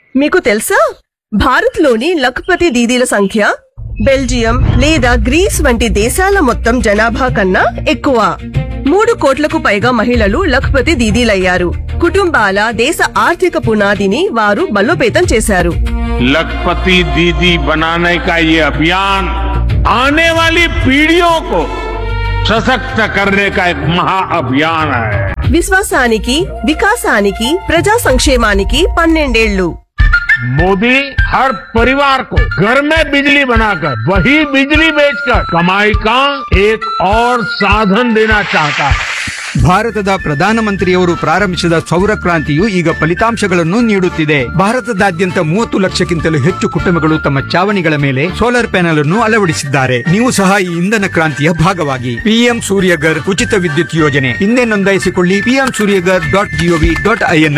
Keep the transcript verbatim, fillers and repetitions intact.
మీకు తెలుసా, భారత్ లోని లఖపతి దీదీల సంఖ్య బెల్జియం లేదా గ్రీస్ వంటి దేశాల మొత్తం జనాభా కన్నా ఎక్కువ. మూడు కోట్లకు పైగా మహిళలు లఖపతి దీదీలయ్యారు. కుటుంబాల దేశ ఆర్థిక పునాదిని వారు బలోపేతం చేశారు. लखपति दीदी बनाने का ये अभियान आने वाली पीढ़ियों को सशक्त करने का एक महाअभियान है. విశ్వాసానికి, వికాసానికి, ప్రజా సంక్షేమానికి పన్నెండేళ్లు. मोदी हर परिवार को घर में बिजली बनाकर वही बिजली बेचकर कमाई का एक और साधन देना चाहता है. ಭಾರತದ ಪ್ರಧಾನಮಂತ್ರಿಯವರು ಪ್ರಾರಂಭಿಸಿದ ಸೌರ ಕ್ರಾಂತಿಯು ಈಗ ಫಲಿತಾಂಶಗಳನ್ನು ನೀಡುತ್ತಿದೆ. ಭಾರತದಾದ್ಯಂತ ಮೂವತ್ತು ಲಕ್ಷಕ್ಕಿಂತಲೂ ಹೆಚ್ಚು ಕುಟುಂಬಗಳು ತಮ್ಮ ಚಾವಣಿಗಳ ಮೇಲೆ ಸೋಲಾರ್ ಪ್ಯಾನೆಲ್ ಅನ್ನು ಅಳವಡಿಸಿದ್ದಾರೆ. ನೀವು ಸಹ ಈ ಇಂಧನ ಕ್ರಾಂತಿಯ ಭಾಗವಾಗಿ. ಪಿಎಂ ಸೂರ್ಯಗರ್ ಉಚಿತ ವಿದ್ಯುತ್ ಯೋಜನೆ ಹಿಂದೆ ನೋಂದಾಯಿಸಿಕೊಳ್ಳಿ. PM Surya Ghar dot gov dot IN